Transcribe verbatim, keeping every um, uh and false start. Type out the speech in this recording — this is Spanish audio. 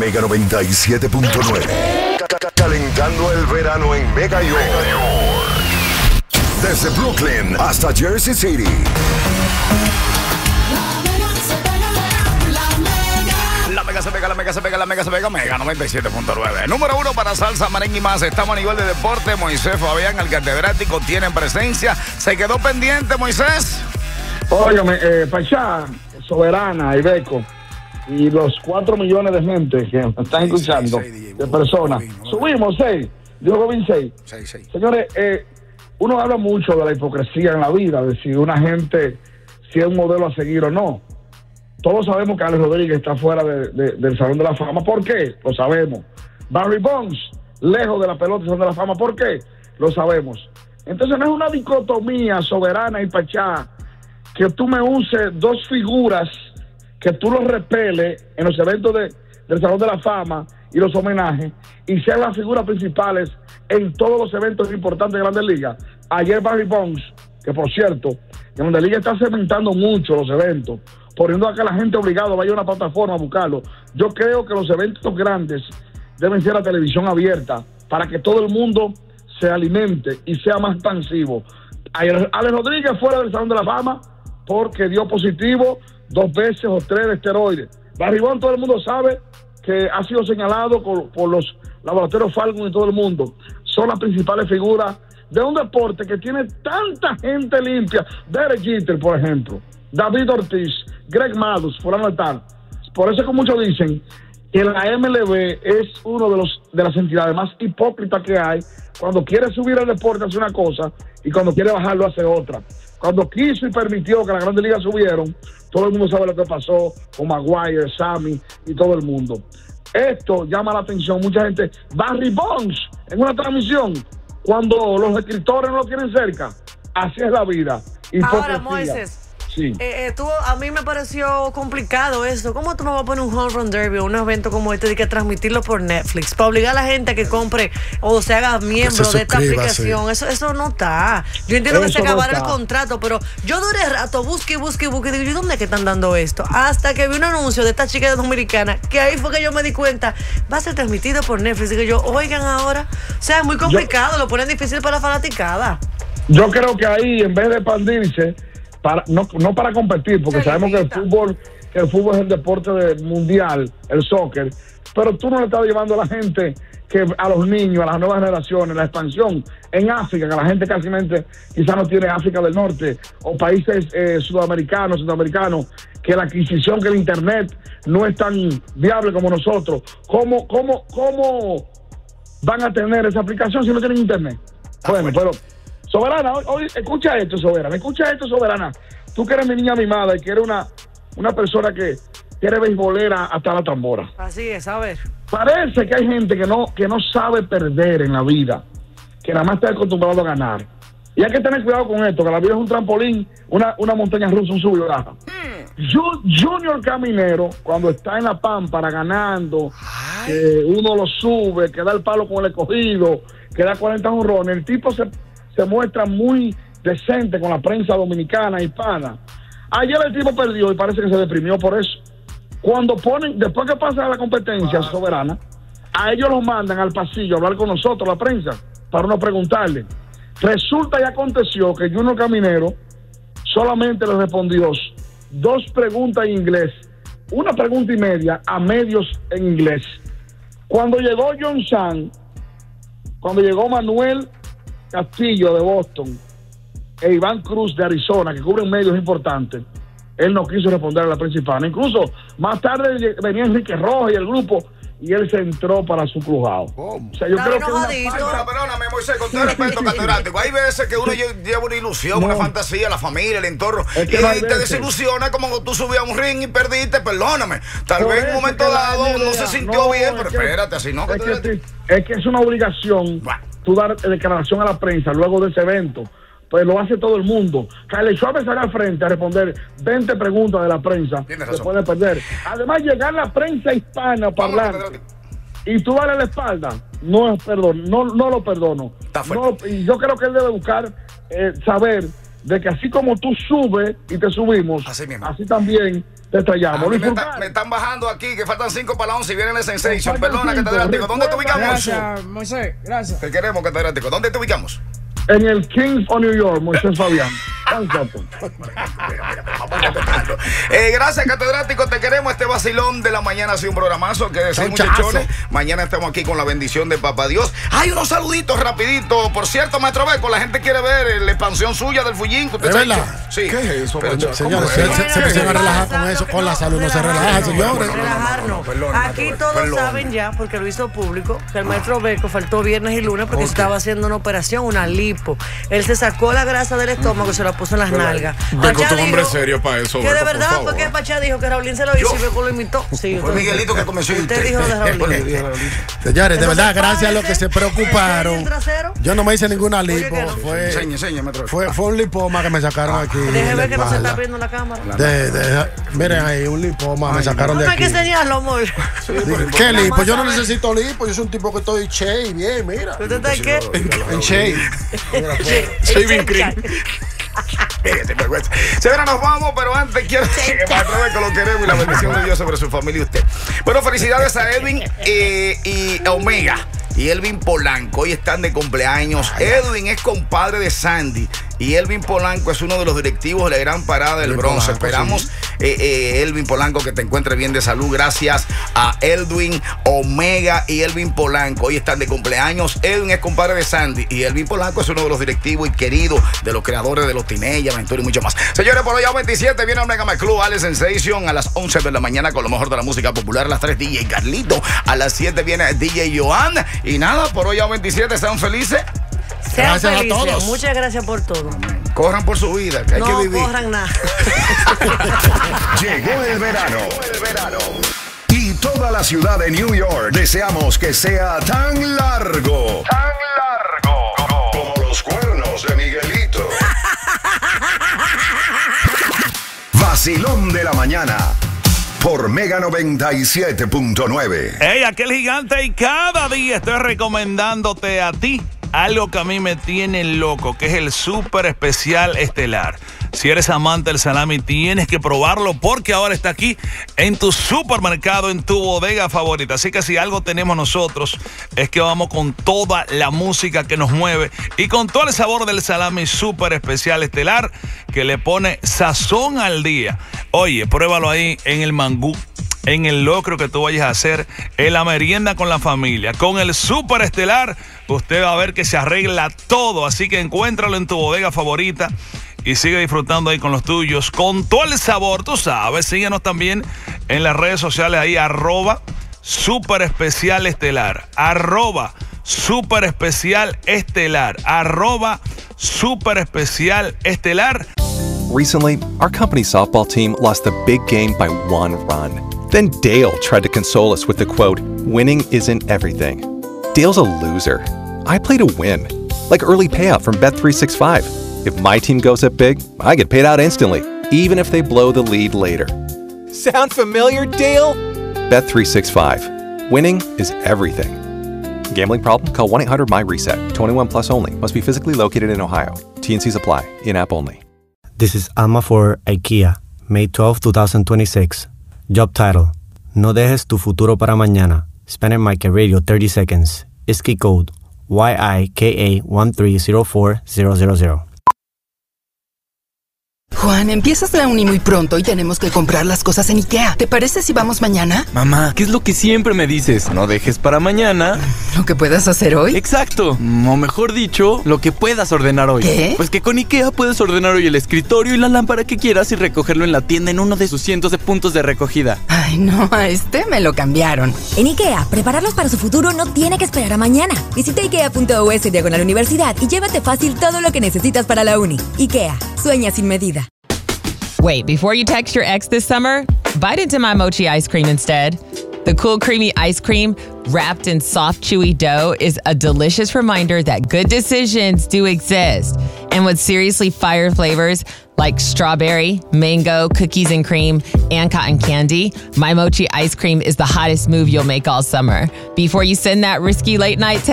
Mega noventa y siete punto nueve. Calentando el verano en Mega York. Desde Brooklyn hasta Jersey City. La Mega se pega, la Mega se pega, la Mega se pega, Mega noventa y siete punto nueve. Número uno para salsa, merengue y más. Estamos a nivel de deporte. Moisés Fabián, el catedrático, tiene presencia. ¿Se quedó pendiente, Moisés? Óigame, eh, Pachá, Soberana, Ibeco y los cuatro millones de gente que me están seis, escuchando, seis, seis, de personas. Subimos seis, dijo Gobin seis. seis, seis. Señores, eh, uno habla mucho de la hipocresía en la vida, de si una gente, si es un modelo a seguir o no. Todos sabemos que Alex Rodríguez está fuera de, de, del Salón de la Fama. ¿Por qué? Lo sabemos. Barry Bonds, lejos de la pelota del Salón de la Fama. ¿Por qué? Lo sabemos. Entonces no es una dicotomía, Soberana y Pachá, que tú me uses dos figuras que tú los repeles en los eventos de, del Salón de la Fama y los homenajes y sean las figuras principales en todos los eventos importantes de Grandes Ligas. Ayer Barry Bonds, que por cierto, Grandes Ligas está cementando mucho los eventos, poniendo a que la gente obligado vaya a una plataforma a buscarlo. Yo creo que los eventos grandes deben ser a televisión abierta para que todo el mundo se alimente y sea más expansivo. Alex Rodríguez fuera del Salón de la Fama porque dio positivo dos veces o tres de esteroides. Barry Bonds, todo el mundo sabe que ha sido señalado por, por los laboratorios Falcon y todo el mundo. Son las principales figuras de un deporte que tiene tanta gente limpia. Derek Jeter, por ejemplo, David Ortiz, Greg Maddux, fulano de tal. Por eso es que muchos dicen que la M L B es uno de los de las entidades más hipócritas que hay. Cuando quiere subir el deporte hace una cosa y cuando quiere bajarlo hace otra. Cuando quiso y permitió que las Grandes Ligas subieron, todo el mundo sabe lo que pasó con Maguire, Sammy y todo el mundo. Esto llama la atención. Mucha gente, Barry Bonds, en una transmisión, cuando los escritores no lo tienen cerca. Así es la vida. Ahora, Moisés, sí. eh, eh, tú, a mí me pareció complicado esto. ¿Cómo tú me vas a poner un Home Run Derby o un evento como este y que transmitirlo por Netflix para obligar a la gente a que compre o se haga miembro se de esta aplicación? Eso, eso no está. Yo entiendo eso que se acabara no el contrato, pero yo duré rato, busqué, busqué, busqué. Y digo, ¿dónde es que están dando esto? Hasta que vi un anuncio de esta chica dominicana, que ahí fue que yo me di cuenta, va a ser transmitido por Netflix. Y que yo, oigan ahora, o sea, es muy complicado, yo, lo ponen difícil para la fanaticada. Yo creo que ahí, en vez de expandirse, Para, no, no para competir, porque sí, sabemos que el fútbol que el fútbol es el deporte de, mundial, el soccer, pero tú no le estás llevando a la gente, que a los niños, a las nuevas generaciones, la expansión en África, que la gente casi quizás no tiene África del Norte, o países eh, sudamericanos, centroamericanos, que la adquisición, que el internet no es tan viable como nosotros. ¿Cómo, cómo, cómo van a tener esa aplicación si no tienen internet? Bueno, pero Soberana, hoy, hoy, escucha esto, Soberana, escucha esto, Soberana. Tú que eres mi niña mimada y que eres una, una persona que, que eres beisbolera hasta la tambora. Así es, a ver. Parece que hay gente que no, que no sabe perder en la vida, que nada más está acostumbrado a ganar. Y hay que tener cuidado con esto, que la vida es un trampolín, una, una montaña rusa, un sub y baja. Mm. Junior Caminero, cuando está en la pámpara ganando, que uno lo sube, que da el palo con el escogido, que da cuarenta jonrones, el tipo se... se muestra muy decente con la prensa dominicana, hispana. Ayer el tipo perdió y parece que se deprimió por eso. Cuando ponen, después que pasa la competencia wow. Soberana, a ellos los mandan al pasillo a hablar con nosotros, la prensa, para no preguntarle. Resulta y aconteció que Junior Caminero solamente le respondió dos preguntas en inglés, una pregunta y media a medios en inglés. Cuando llegó John San, cuando llegó Manuel Castillo de Boston e Iván Cruz de Arizona, que cubren medios importantes, él no quiso responder a la prensa hispana. Incluso más tarde venía Enrique Rojas y el grupo y él se entró para su crujado. Oh. O sea, yo no, creo no, que una falta... Perdóname, Moisés, con todo respeto, catedrático. Hay veces que uno lleva una ilusión, no. una fantasía, la familia, el entorno, es que y no te desilusiona como tú subías a un ring y perdiste, perdóname. Tal Por vez en un momento dado no se sintió no, bien, pero que, espérate, así no. Es que, es que es una obligación bah. tú dar declaración a la prensa luego de ese evento. Pues lo hace todo el mundo. Kyle Schwarber sale al frente a responder veinte preguntas de la prensa. Se puede perder. Además, llegar la prensa hispana para hablar y tú darle la espalda, no es perdón, no, no lo perdono. No, y yo creo que él debe buscar eh, saber de que así como tú subes y te subimos, así, mismo. así también te estrellamos. Me, está, me están bajando aquí, que faltan cinco para la once y viene el Sensation. Perdona, catedrático. ¿Dónde te ubicamos? Gracias, Moisés. Gracias. Te queremos, catedrático. ¿Dónde te ubicamos? En el Kings of New York, Moisés Fabián. eh, gracias, catedrático. Te queremos. Este vacilón de la mañana ha sido un programazo. Que decir, muchachones. Mañana estamos aquí con la bendición de Papá Dios. Hay unos saluditos rapiditos. Por cierto, maestro Beco, la gente quiere ver la expansión suya del Fullín. ¿Es verdad? Sí. ¿Qué es eso? Pero, señores, se, se, se empiezan a relajar con eso. Con la salud no se relaja, señores. Relajarnos. Aquí todos saben ya, porque lo hizo público, que el maestro Beco faltó viernes y lunes porque estaba haciendo una operación, una lipo. Él se sacó la grasa del estómago y se la puso en las nalgas. Beco, tú hombre serio para eso. Que de verdad, porque Pachá dijo que Raulín se lo hizo y Beco lo imitó. Sí, fue Miguelito que comenzó. Usted dijo de Raulín. Señores, de verdad, gracias a los que se preocuparon. Yo no me hice ninguna lipo. Fue, fue, fue un lipoma que me sacaron aquí. Deje ver que no se está viendo la cámara. De, de, miren ahí, un lipoma me sacaron de aquí. No hay que enseñarlo, amor. ¿Qué lipo? Yo no necesito lipo. Yo soy un tipo que estoy che, bien, mira. ¿Usted está en qué? En che. Shaving cream. Señora, nos vamos, pero antes quiero que Maestro Beco lo queremos y la bendición de Dios sobre su familia y usted. Bueno, felicidades a Edwin eh, y Omega y Elvin Polanco. Hoy están de cumpleaños. Edwin es compadre de Sandy y Elvin Polanco es uno de los directivos de la Gran Parada del Bronce. Esperamos, eh, eh, Elvin Polanco, que te encuentre bien de salud. Gracias a Edwin, Omega y Elvin Polanco. Hoy están de cumpleaños. Edwin es compadre de Sandy y Elvin Polanco es uno de los directivos y queridos de los creadores de los Teenage Aventura y mucho más. Señores, por hoy a veintisiete viene Omega My Club, Ale Sensation a las once de la mañana con lo mejor de la música popular. A las tres D J Carlito. A las siete viene D J Joan. Y nada, por hoy a veintisiete, sean felices. Sean gracias felices. A todos. Muchas gracias por todo. Amén. Corran por su vida, que hay no que vivir. No corran nada. Llegó el verano. Llegó el verano. Y toda la ciudad de New York deseamos que sea tan largo. Tan largo. Como los cuernos de Miguelito. Vacilón de la mañana. Por Mega noventa y siete punto nueve. Hey, aquel gigante, y cada día estoy recomendándote a ti algo que a mí me tiene loco, que es el Super Especial Estelar. Si eres amante del salami, tienes que probarlo porque ahora está aquí en tu supermercado, en tu bodega favorita. Así que si algo tenemos nosotros es que vamos con toda la música que nos mueve y con todo el sabor del salami Super Especial Estelar que le pone sazón al día. Oye, pruébalo ahí en el mangú, en el locro que tú vayas a hacer, en la merienda con la familia. Con el Super Estelar, usted va a ver que se arregla todo. Así que encuéntralo en tu bodega favorita y sigue disfrutando ahí con los tuyos, con todo el sabor, tú sabes. Síguenos también en las redes sociales ahí, arroba Super Especial Estelar, arroba Super Especial Estelar, arroba Super Especial Estelar. Recently, our company softball team lost the big game by one run. Then Dale tried to console us with the quote, "Winning isn't everything." Dale's a loser. I play to win, like early payout from Bet three sixty-five. If my team goes up big, I get paid out instantly, even if they blow the lead later. Sound familiar, Dale? Bet three sixty-five. Winning is everything. Gambling problem? Call one eight hundred M Y RESET. twenty-one plus only. Must be physically located in Ohio. T N Cs apply. In-app only. This is Alma for IKEA, May twelfth, twenty twenty-six. Job title: No dejes tu futuro para mañana. Spanish Market Radio thirty seconds. I S K I code Y I K A one three zero four zero zero zero. Juan, empiezas la uni muy pronto y tenemos que comprar las cosas en IKEA. ¿Te parece si vamos mañana? Mamá, ¿qué es lo que siempre me dices? No dejes para mañana ¿lo que puedas hacer hoy? Exacto, o mejor dicho, lo que puedas ordenar hoy. ¿Qué? Pues que con IKEA puedes ordenar hoy el escritorio y la lámpara que quieras y recogerlo en la tienda en uno de sus cientos de puntos de recogida. Ay, no, a este me lo cambiaron. En IKEA, prepararlos para su futuro no tiene que esperar a mañana. Visita ikea.us diagonal universidad y llévate fácil todo lo que necesitas para la uni. IKEA, sueña sin medida. Wait, before you text your ex this summer, bite into My Mochi ice cream instead. The cool, creamy ice cream wrapped in soft, chewy dough is a delicious reminder that good decisions do exist. And with seriously fire flavors like strawberry, mango, cookies and cream, and cotton candy, My Mochi ice cream is the hottest move you'll make all summer. Before you send that risky late night text,